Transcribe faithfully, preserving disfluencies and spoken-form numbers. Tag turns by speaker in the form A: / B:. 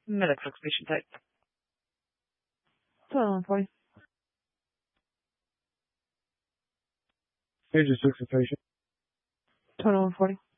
A: Medical exhibition type.
B: Total one forty.
C: Page six of patient.
B: Total one forty.